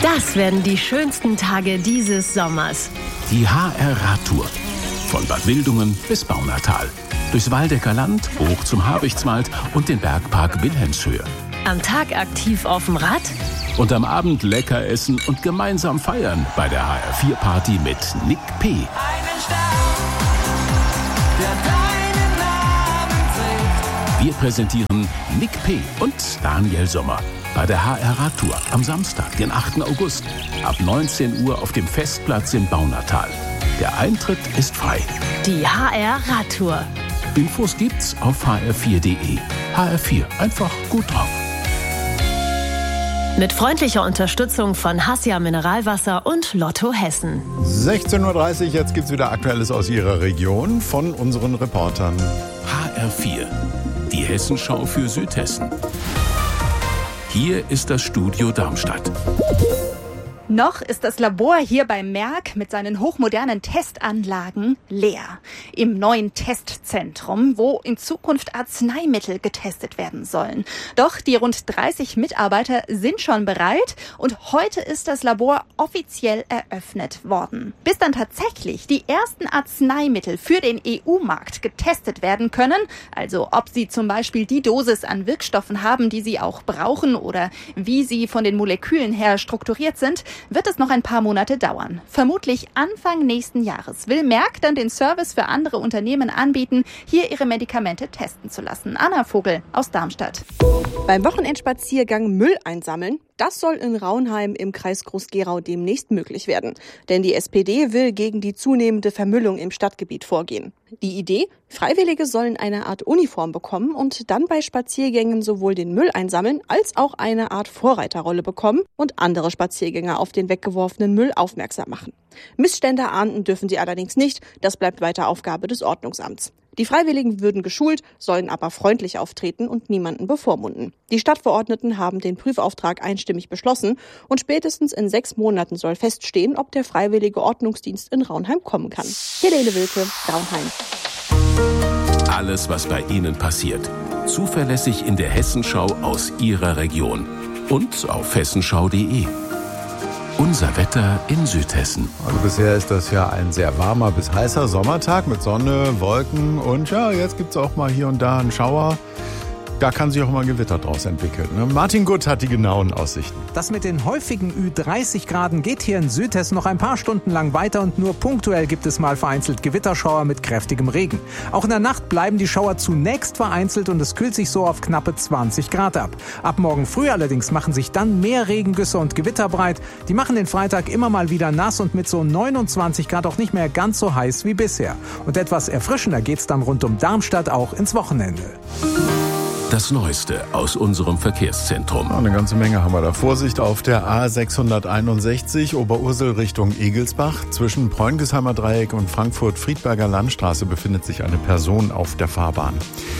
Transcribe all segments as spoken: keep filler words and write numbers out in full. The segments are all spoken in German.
Das werden die schönsten Tage dieses Sommers. Die H R-Radtour. Von Bad Wildungen bis Baunatal. Durchs Waldecker Land, hoch zum Habichtswald und den Bergpark Wilhelmshöhe. Am Tag aktiv auf dem Rad. Und am Abend lecker essen und gemeinsam feiern bei der H R vier Party mit Nick P. Einen Stern, der deinen Namen trägt. Wir präsentieren Nick P. und Daniel Sommer bei der H R-Radtour am Samstag, den achten August, ab neunzehn Uhr auf dem Festplatz in Baunatal. Der Eintritt ist frei. Die H R-Radtour. Infos gibt's auf h r vier punkt de. H R vier, einfach gut drauf. Mit freundlicher Unterstützung von Hassia Mineralwasser und Lotto Hessen. sechzehn Uhr dreißig, jetzt gibt's wieder Aktuelles aus Ihrer Region von unseren Reportern. H R vier, die Hessenschau für Südhessen. Hier ist das Studio Darmstadt. Noch ist das Labor hier bei Merck mit seinen hochmodernen Testanlagen leer. Im neuen Testzentrum, wo in Zukunft Arzneimittel getestet werden sollen. Doch die rund dreißig Mitarbeiter sind schon bereit und heute ist das Labor offiziell eröffnet worden. Bis dann tatsächlich die ersten Arzneimittel für den E U-Markt getestet werden können, also ob sie zum Beispiel die Dosis an Wirkstoffen haben, die sie auch brauchen oder wie sie von den Molekülen her strukturiert sind, wird es noch ein paar Monate dauern. Vermutlich Anfang nächsten Jahres will Merck dann den Service für andere Unternehmen anbieten, hier ihre Medikamente testen zu lassen. Anna Vogel aus Darmstadt. Beim Wochenendspaziergang Müll einsammeln, das soll in Raunheim im Kreis Groß-Gerau demnächst möglich werden. Denn die S P D will gegen die zunehmende Vermüllung im Stadtgebiet vorgehen. Die Idee? Freiwillige sollen eine Art Uniform bekommen und dann bei Spaziergängen sowohl den Müll einsammeln als auch eine Art Vorreiterrolle bekommen und andere Spaziergänger auf den weggeworfenen Müll aufmerksam machen. Missstände ahnden dürfen sie allerdings nicht, das bleibt weiter Aufgabe des Ordnungsamts. Die Freiwilligen würden geschult, sollen aber freundlich auftreten und niemanden bevormunden. Die Stadtverordneten haben den Prüfauftrag einstimmig beschlossen und spätestens in sechs Monaten soll feststehen, ob der Freiwillige Ordnungsdienst in Raunheim kommen kann. Helene Wilke, Raunheim. Alles, was bei Ihnen passiert. Zuverlässig in der Hessenschau aus Ihrer Region. Und auf hessenschau punkt de. Unser Wetter in Südhessen. Also bisher ist das ja ein sehr warmer bis heißer Sommertag mit Sonne, Wolken und ja, jetzt gibt's auch mal hier und da einen Schauer. Da kann sich auch mal ein Gewitter draus entwickeln. Martin Gutt hat die genauen Aussichten. Das mit den häufigen Ü dreißig Graden geht hier in Südhessen noch ein paar Stunden lang weiter und nur punktuell gibt es mal vereinzelt Gewitterschauer mit kräftigem Regen. Auch in der Nacht bleiben die Schauer zunächst vereinzelt und es kühlt sich so auf knappe zwanzig Grad ab. Ab morgen früh allerdings machen sich dann mehr Regengüsse und Gewitter breit. Die machen den Freitag immer mal wieder nass und mit so neunundzwanzig Grad auch nicht mehr ganz so heiß wie bisher. Und etwas erfrischender geht's dann rund um Darmstadt auch ins Wochenende. Das Neueste aus unserem Verkehrszentrum. Ja, eine ganze Menge haben wir da. Vorsicht auf der A sechshunderteinundsechzig Oberursel Richtung Egelsbach. Zwischen Preungesheimer Dreieck und Frankfurt-Friedberger Landstraße befindet sich eine Person auf der Fahrbahn.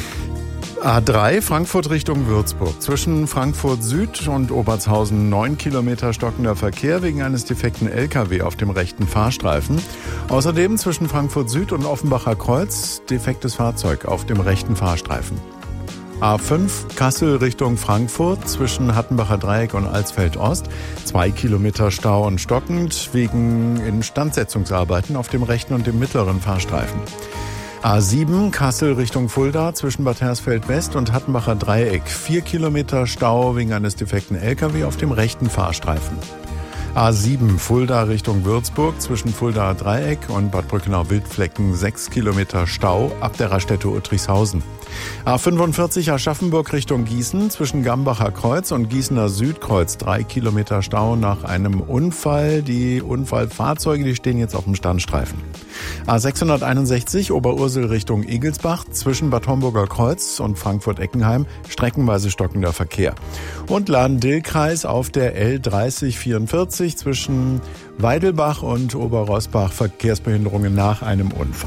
A drei Frankfurt Richtung Würzburg. Zwischen Frankfurt Süd und Obertshausen neun Kilometer stockender Verkehr wegen eines defekten L K W auf dem rechten Fahrstreifen. Außerdem zwischen Frankfurt Süd und Offenbacher Kreuz defektes Fahrzeug auf dem rechten Fahrstreifen. A fünf Kassel Richtung Frankfurt zwischen Hattenbacher Dreieck und Alsfeld Ost. Zwei Kilometer Stau und stockend wegen Instandsetzungsarbeiten auf dem rechten und dem mittleren Fahrstreifen. A sieben Kassel Richtung Fulda zwischen Bad Hersfeld West und Hattenbacher Dreieck. Vier Kilometer Stau wegen eines defekten L K W auf dem rechten Fahrstreifen. A sieben Fulda Richtung Würzburg zwischen Fuldaer Dreieck und Bad Brückenau-Wildflecken sechs Kilometer Stau ab der Raststätte Uttrichshausen. A fünfundvierzig Aschaffenburg Richtung Gießen zwischen Gambacher Kreuz und Gießener Südkreuz drei Kilometer Stau nach einem Unfall. Die Unfallfahrzeuge, die stehen jetzt auf dem Standstreifen. A sechshunderteinundsechzig Oberursel Richtung Egelsbach zwischen Bad Homburger Kreuz und Frankfurt-Eckenheim streckenweise stockender Verkehr. Und Lahn-Dill-Kreis auf der L dreißig vierundvierzig zwischen Weidelbach und Oberrosbach Verkehrsbehinderungen nach einem Unfall.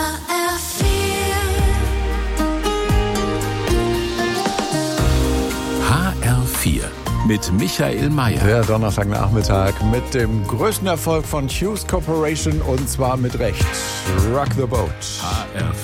H R vier mit Michael Mayer. Der Donnerstagnachmittag mit dem größten Erfolg von Hughes Corporation und zwar mit Recht. Rock the Boat. H R